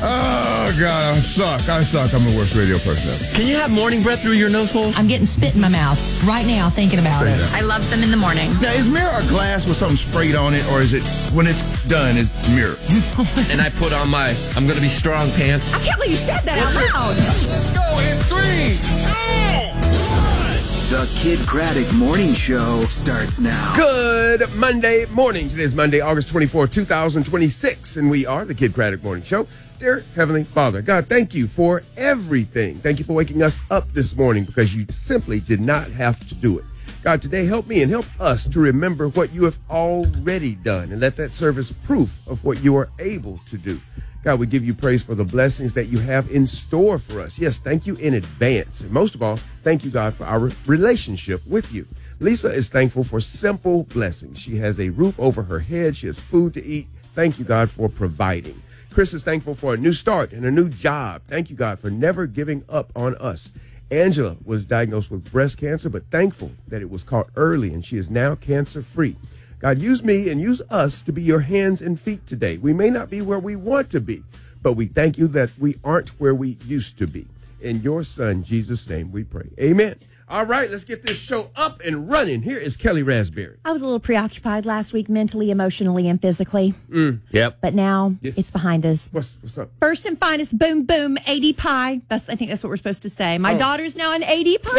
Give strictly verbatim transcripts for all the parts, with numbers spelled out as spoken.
Oh, God, I suck. I suck. I'm the worst radio person ever. Can you have morning breath through your nose holes? I'm getting spit in my mouth right now thinking about Say it. that. I love them in the morning. Now, is mirror a glass with something sprayed on it, or is it, when it's done, is mirror? And I put on my I'm going to be strong pants. I can't believe you said that out loud. Let's go in three, two, The Kid Craddock Morning Show starts now. Good Monday morning. Today is Monday, August twenty-fourth, twenty twenty-six, and we are the Kid Craddock Morning Show. Dear Heavenly Father, God, thank you for everything. Thank you for waking us up this morning because you simply did not have to do it. God, today help me and help us to remember what you have already done and let that serve as proof of what you are able to do. God, we give you praise for the blessings that you have in store for us. Yes, thank you in advance. And most of all, thank you, God, for our relationship with you. Lisa is thankful for simple blessings. She has a roof over her head. She has food to eat. Thank you, God, for providing. Chris is thankful for a new start and a new job. Thank you, God, for never giving up on us. Angela was diagnosed with breast cancer, but thankful that it was caught early and she is now cancer-free. God, use me and use us to be your hands and feet today. We may not be where we want to be, but we thank you that we aren't where we used to be. In your son, Jesus' name, we pray. Amen. All right, let's get this show up and running. Here is Kelly Raspberry. I was a little preoccupied last week, mentally, emotionally, and physically. Mm. Yep. But now Yes. it's behind us. What's, what's up? First and finest, boom, boom, A D pie. That's I think that's what we're supposed to say. My Oh. daughter's now an A D pie.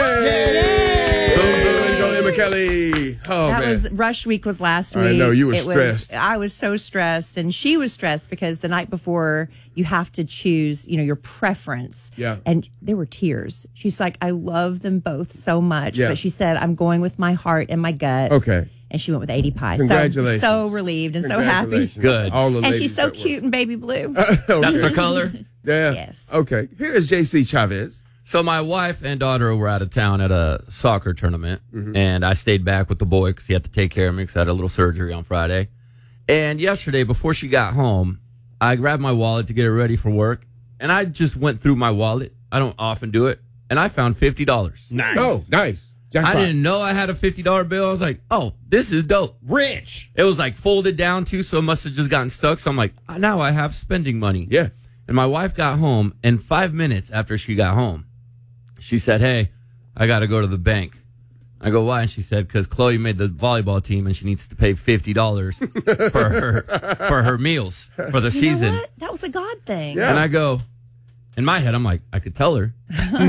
Yay! Boom, boom, go Emma Kelly. Oh, That man. was rush week was last week. I know, you were It was- stressed. I was so stressed, and she was stressed because the night before you have to choose, you know, your preference. Yeah. And there were tears. She's like, I love them both so much, Yeah. but she said, I'm going with my heart and my gut. Okay. And she went with A D pie. Congratulations. So, so relieved and so happy. Congratulations. Good. All the And ladies she's so that work. cute and baby blue. That's the color. Yeah. Yes. Okay. Here is J C Chavez. So my wife and daughter were out of town at a soccer tournament, and I stayed back with the boy because he had to take care of me because I had a little surgery on Friday. And yesterday, before she got home, I grabbed my wallet to get her ready for work, and I just went through my wallet. I don't often do it, and I found fifty dollars. Nice. Oh, nice. Jackpot. I didn't know I had a fifty dollar bill. I was like, oh, this is dope. Rich. It was like folded down too, so it must have just gotten stuck. So I'm like, now I have spending money. Yeah. And my wife got home, and five minutes after she got home, she said, hey, I got to go to the bank. I go, why? And she said, because Chloe made the volleyball team, and she needs to pay fifty dollars for her for her meals for the You season. know what? That was a God thing. Yeah. And I go, in my head, I'm like, I could tell her.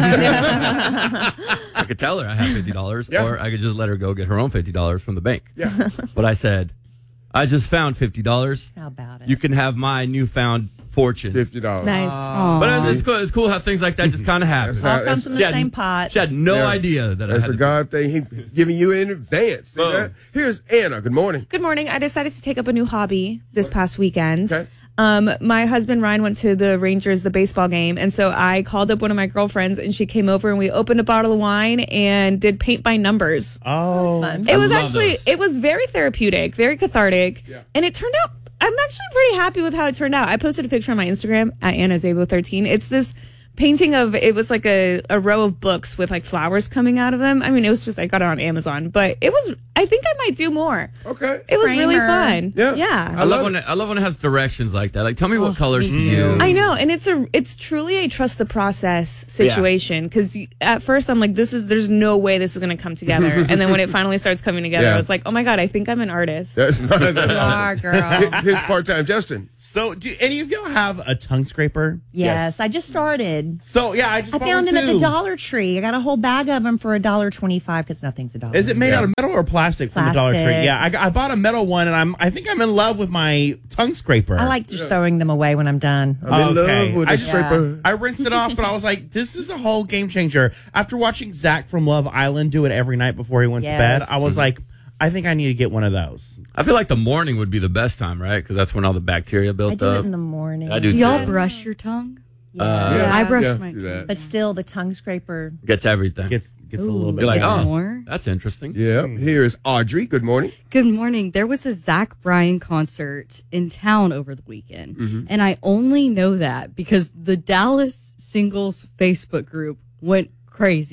I could tell her I have fifty dollars, Yeah. or I could just let her go get her own fifty dollars from the bank. Yeah. But I said, I just found fifty dollars. How about it? You can have my newfound fortune. fifty dollars. Nice. But it's cool. It's cool how things like that just kind of happen. That's All how- comes from the She had- same pot. She had no Yeah. idea that I That's had a the- God thing. He giving you in advance. See Boom. that? Here's Anna. Good morning. Good morning. I decided to take up a new hobby this past weekend. Okay. Um, my husband Ryan went to the Rangers, the baseball game, and so I called up one of my girlfriends, and she came over, and we opened a bottle of wine and did paint by numbers. Oh. Fun. It was love actually, those. it was very therapeutic, very cathartic, Yeah. and it turned out. I'm actually pretty happy with how it turned out. I posted a picture on my Instagram at Anna Zabo thirteen. It's this painting of, it was like a, a row of books with like flowers coming out of them. I mean, it was just, I got it on Amazon, but it was, I think I might do more. Okay. It was really Kramer. fun. Yeah. Yeah. I love when it, I love when it has directions like that. Like, tell me what colors to me too. use. I know, and it's a it's truly a trust the process situation because at first I'm like, this is there's no way this is going to come together, and then when it finally starts coming together, Yeah. I was like, oh my god, I think I'm an artist. That's not You are, girl. His part-time Justin. So, do any of y'all have a tongue scraper? Yes, I just started. So, yeah, I just I bought found one them at the too. Dollar Tree. I got a whole bag of them for a dollar twenty-five because nothing's a dollar. Is it made Yeah. out of metal or plastic from the Dollar Tree? Plastic. Yeah, I, got- I bought a metal one, and I'm I think I'm in love with my tongue scraper. I like just throwing them away when I'm done. I'm in Okay. love with I a just- scraper. I rinsed it off, but I was like, this is a whole game changer. After watching Zach from Love Island do it every night before he went Yes. to bed, I was like, I think I need to get one of those. I feel like the morning would be the best time, right? Because that's when all the bacteria built I do up. it in the morning. I do Do y'all too. brush your tongue? Uh, Yeah. I brush Yeah, my do tongue. that. But still, the tongue scraper. Gets everything. Gets gets a little bit. You're like, Gets oh, more. that's interesting. Yeah. Here's Audrey. Good morning. Good morning. There was a Zach Bryan concert in town over the weekend, and I only know that because the Dallas Singles Facebook group went crazy.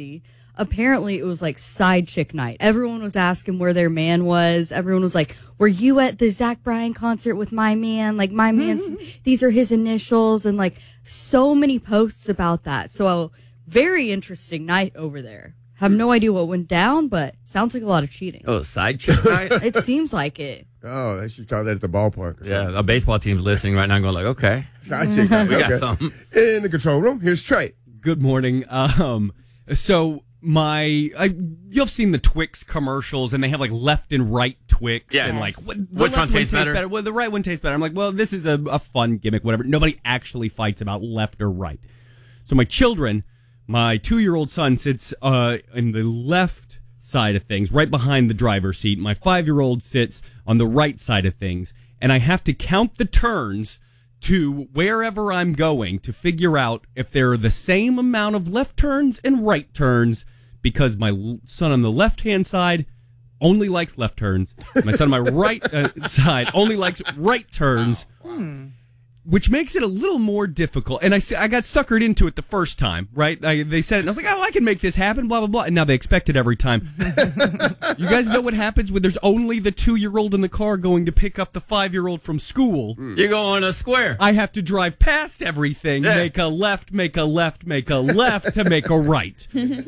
apparently it was like side chick night. Everyone was asking where their man was. Everyone was like, were you at the Zach Bryan concert with my man? Like, my man's, these are his initials. And like so many posts about that. So very interesting night over there. Have no idea what went down, but sounds like a lot of cheating. Oh, side chick night? It seems like it. Oh, they should try that at the ballpark. Yeah, a baseball team's listening right now going like, okay, Side chick night. we got Okay. something. In the control room, here's Trey. Good morning. Um, so my, I, you've seen the Twix commercials, and they have like left and right Twix, Yeah. and Yes. like what, the Which left one tastes better? Well, the right one tastes better. I'm like, well, this is a, a fun gimmick, whatever. Nobody actually fights about left or right. So my children, my two-year-old son sits uh in the left side of things, right behind the driver's seat. My five-year-old sits on the right side of things, and I have to count the turns to wherever I'm going to figure out if there are the same amount of left turns and right turns, because my l- son on the left-hand side only likes left turns. My son on my right uh, side only likes right turns, which makes it a little more difficult. And I, s- I got suckered into it the first time, right? I, they said it, and I was like, oh, I can make this happen, blah, blah, blah. And now they expect it every time. You guys know what happens when there's only the two-year-old in the car going to pick up the five-year-old from school? You go on a square. I have to drive past everything, Yeah. make a left, make a left, make a left to make a right.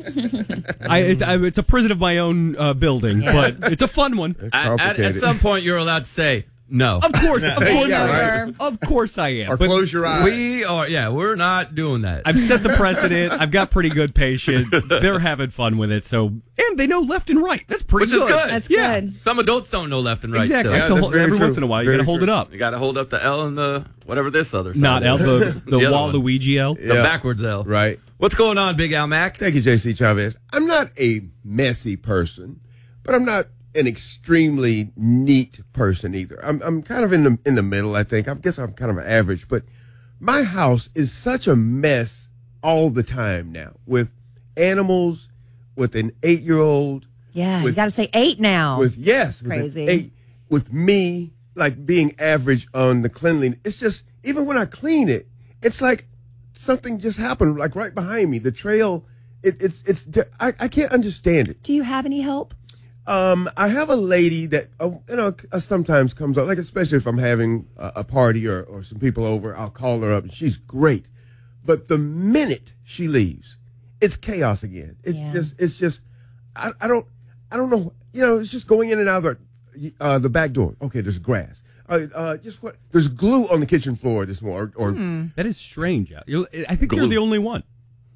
I, it's, I, it's a prison of my own uh, building, but it's a fun one. It's At, at, complicated. at some point, you're allowed to say no. Of course, of course, Yeah, I right. am. Of course I am. Or But close your eyes. We are, yeah, we're not doing that. I've set the precedent. I've got pretty good patience. They're having fun with it. So, and they know left and right. That's pretty Which is good. good. That's Yeah. good. Some adults don't know left and right. Exactly. Still. Yeah, so that's very every true. once in a while, you Very got to hold true. it up. You got to hold up the L and the whatever this other side Not is. L, the, the, The other one. Waluigi L. The Yeah. backwards L. Right. What's going on, Big Al Mac? Thank you, J C Chavez. I'm not a messy person, but I'm not an extremely neat person either. I'm I'm kind of in the in the middle, I think. I guess I'm kind of an average, but my house is such a mess all the time now, with animals, with an eight-year-old, Yeah, you With- got to say eight now. with yes, with an Crazy. eight, with me, like being average on the cleanliness. It's just, even when I clean it, it's like something just happened, like right behind me. The trail, it, it's it's I, I can't understand it. Do you have any help? Um, I have a lady that uh, you know uh, sometimes comes up, like especially if I'm having a, a party or, or some people over, I'll call her up and she's great. But the minute she leaves, it's chaos again. It's Yeah. just it's just I, I don't I don't know, you know, it's just going in and out of the, uh, the back door. Okay, there's grass. Uh, uh, just what? There's glue on the kitchen floor this morning. Or, or That is strange. Al. You're- I think you're Glue. the only one.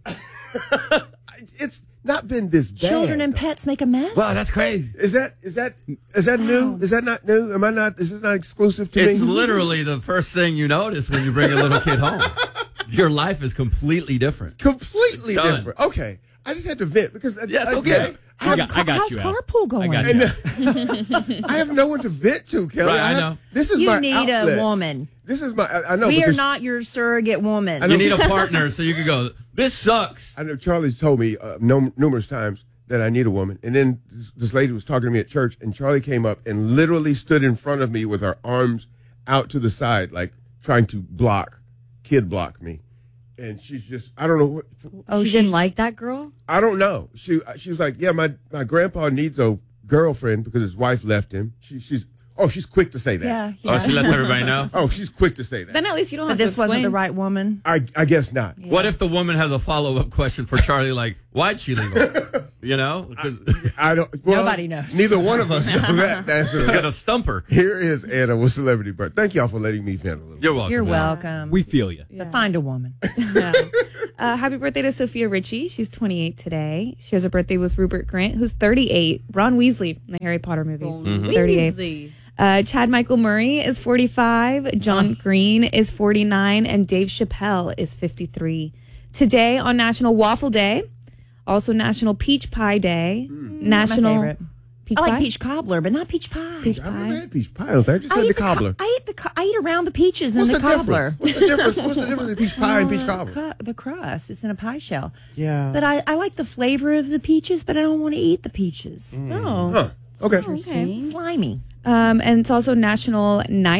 it's not been this bad. Children and pets make a mess. Wow, that's crazy. Is that is that is that new? Is that not new? Am I not? Is this not exclusive to It's me? literally the first thing you notice when you bring a little kid home. Your life is completely different. completely Done. different. Okay, I just had to vent because Yeah, it's again, okay. I how's have, got- I got how's you, Al. carpool going? I got you. I have no one to vent to, Kelly. Right, I have- know. This is You my need outlet. a woman. This is my. I, I know. We are because not your surrogate woman. I know- You need a partner so you can go, this sucks. I know Charlie's told me uh, no, numerous times that I need a woman, and then this, this lady was talking to me at church, and Charlie came up and literally stood in front of me with her arms out to the side, like trying to block, kid block me, and she's just. I don't know what. Oh, she didn't like that girl? I don't know. She she was like, yeah, my my grandpa needs a girlfriend because his wife left him. She she's oh she's quick to say that. yeah, Oh, yeah. she lets everybody know. Oh, she's quick to say that. Then at least you don't But have this to wasn't the explain. right woman. I I guess not. What if the woman has a follow up question for Charlie, like, why'd she leave him? You know? 'Cause I don't. Well, Nobody knows. Neither one of us know that. Answer to you that. got a stumper. Here is Anna with Celebrity Bird. Thank y'all for letting me vent a little. You're welcome. You're man. welcome. We feel you. But find a woman. Yeah. Uh, happy birthday to Sophia Richie. She's twenty-eight today. She has a birthday with Rupert Grint, who's thirty-eight. Ron Weasley in the Harry Potter movies, Mm-hmm. thirty-eight. Weasley. Uh, Chad Michael Murray is forty-five. John Green is forty-nine. And Dave Chappelle is fifty-three. Today on National Waffle Day, also National Peach Pie Day, National My favorite. Peach I like Pie? peach cobbler, but not peach pie. Peach I've never pie. had peach pie. I don't think. I just I had eat the the co- cobbler. I eat the co- I eat around the peaches What's in the, the, cobbler. difference? What's the difference? What's the difference between peach pie and peach cobbler? Cu- the crust. It's in a pie shell. Yeah. But I, I like the flavor of the peaches, but I don't want to eat the peaches. Oh. Huh. Okay. Okay. Slimy. Um, and it's also National Knife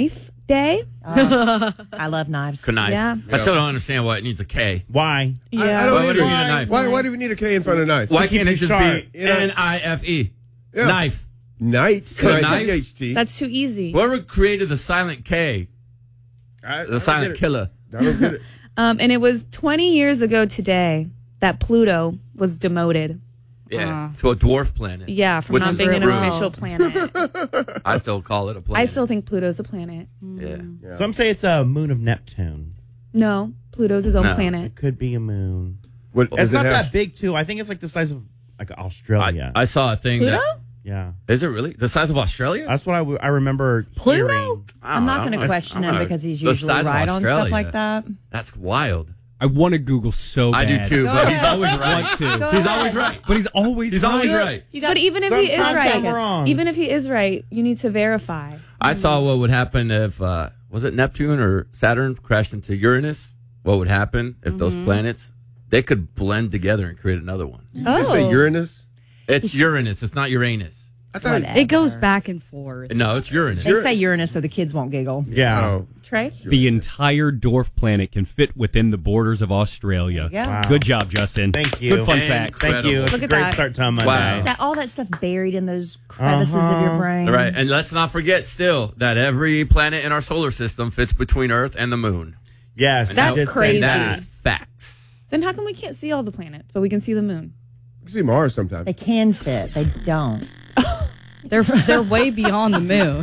Day. I love knives. Knife. Yeah. I still don't understand why it needs a K. Why? Yeah. I, I don't Why would either. it need a knife? Why, why do we need a K in front of knife? Why can't it just Sharp. be Yeah. N I F E? Yeah. Knife. Knife? Good N I knife? T H T. That's too easy. Whoever created the silent K, I- I the don't silent get it. killer. I don't get it. Um, and it was twenty years ago today that Pluto was demoted. Yeah, to a dwarf planet. Yeah, from Which not is being an rude. official planet. I still call it a planet. I still think Pluto's a planet. Yeah. Some say it's a moon of Neptune. No, Pluto's his own No. planet. It could be a moon. What, It's does it not have- that big, too. I think it's like the size of like I, Australia. I saw a thing Pluto? that yeah. is it really the size of Australia? That's what I, w- I remember Pluto? hearing. I I'm don't not know. going to It's- question I'm him gonna- because he's the usually size of right on stuff Australia. like that. That's wild. I want to Google so I bad. do too, but he's always Want right. to. He's always right. But he's always He's always right. You got But even if he is Sometimes I'm right, wrong. even if he is right, you need to verify. I saw what would happen if uh, was it Neptune or Saturn crashed into Uranus? What would happen if those planets they could blend together and create another one? Oh, They say Uranus? It's Uranus. It's not Uranus. I thought. Whatever. It goes back and forth. No, it's Uranus. They say Uranus so the kids won't giggle. Yeah. Oh. Trey? The entire dwarf planet can fit within the borders of Australia. Yeah. Wow. Good job, Justin. Thank you. Good fun And- fact. Thank you. It's Look a at great that. start to a Monday. Wow. That all that stuff buried in those crevices of your brain. Right, and let's not forget still that every planet in our solar system fits between Earth and the Moon. Yes. And I That's did say crazy. That that. is facts. Then how come we can't see all the planets, but we can see the moon? You see Mars sometimes. They can fit. They don't. They're they're way beyond the moon.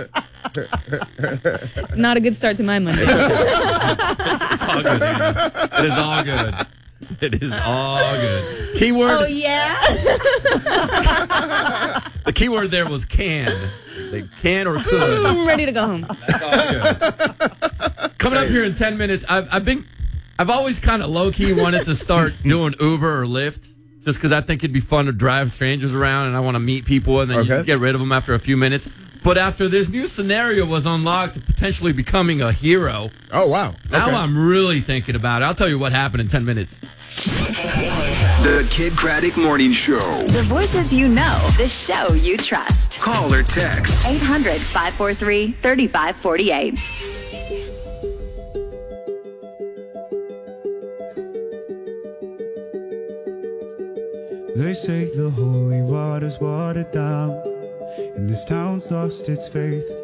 Not a good start to my Monday. It's all good. Andy. It is all good. It is all good. Keyword. Oh, yeah? The keyword there was can. They can or could. I'm ready to go home. That's all good. Coming up here in ten minutes, I've, I've been, I've always kind of low key wanted to start doing Uber or Lyft, just because I think it'd be fun to drive strangers around, and I want to meet people, and then you Okay. just get rid of them after a few minutes. But after this new scenario was unlocked, potentially becoming a hero, Oh, wow. now Okay. I'm really thinking about it. I'll tell you what happened in ten minutes. The Kid Craddock Morning Show. The voices you know, the show you trust. Call or text. eight hundred, five four three, three five four eight. They say the holy water's watered down, and this town's lost its faith.